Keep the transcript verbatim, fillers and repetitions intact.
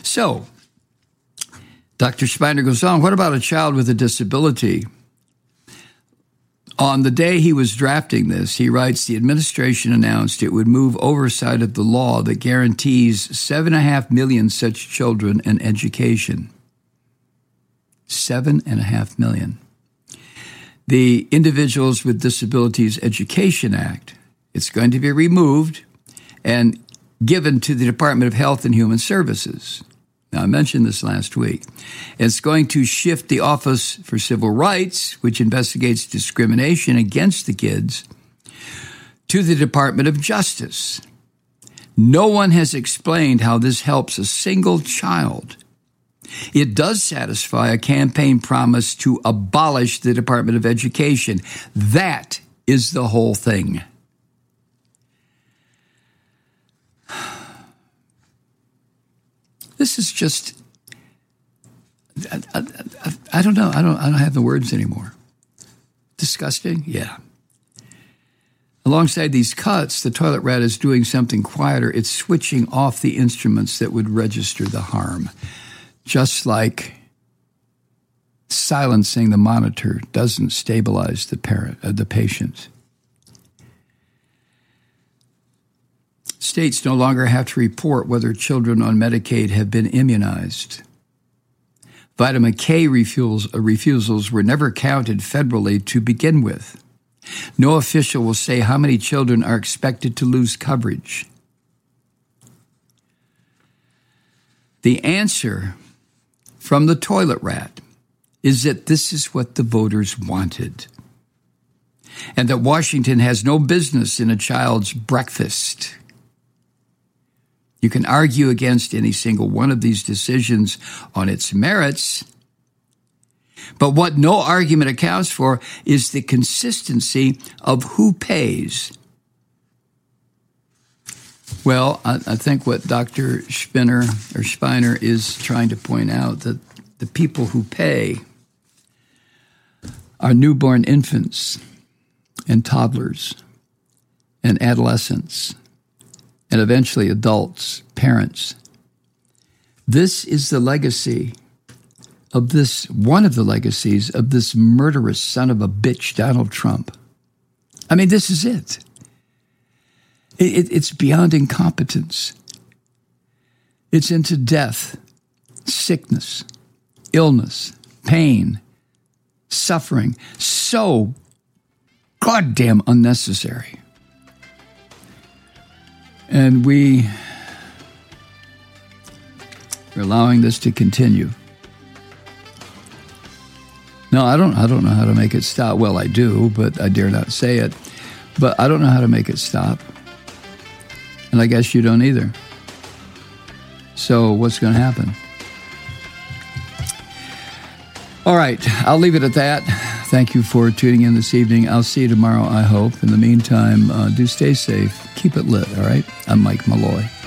So, Doctor Spiner goes on, what about a child with a disability? On the day he was drafting this, he writes, the administration announced it would move oversight of the law that guarantees seven and a half million such children an education. Seven and a half million. The Individuals with Disabilities Education Act, it's going to be removed and given to the Department of Health and Human Services. Now, I mentioned this last week. It's going to shift the Office for Civil Rights, which investigates discrimination against the kids, to the Department of Justice. No one has explained how this helps a single child. It does satisfy a campaign promise to abolish the Department of Education. That is the whole thing. This is just, I, I, I, I don't know. I don't, I don't have the words anymore. Disgusting? Yeah. Alongside these cuts, the toilet rat is doing something quieter. It's switching off the instruments that would register the harm. Just like silencing the monitor doesn't stabilize the parent, uh, the patient. States no longer have to report whether children on Medicaid have been immunized. Vitamin K refusals, uh, refusals were never counted federally to begin with. No official will say how many children are expected to lose coverage. The answer from the toilet rat is that this is what the voters wanted, and that Washington has no business in a child's breakfast. You can argue against any single one of these decisions on its merits, but what no argument accounts for is the consistency of who pays. Well, I, I think what Doctor Spinner or Spiner is trying to point out, that the people who pay are newborn infants and toddlers and adolescents and eventually adults, parents. This is the legacy of this, one of the legacies of this murderous son of a bitch, Donald Trump. I mean, this is it. it, it it's beyond incompetence. It's into death, sickness, illness, pain, suffering. So goddamn unnecessary. And we are allowing this to continue. No, I don't I don't know how to make it stop. Well, I do, but I dare not say it. But I don't know how to make it stop. And I guess you don't either. So what's going to happen? All right, I'll leave it at that. Thank you for tuning in this evening. I'll see you tomorrow, I hope. In the meantime, uh, do stay safe. Keep it lit, all right? I'm Mike Malloy.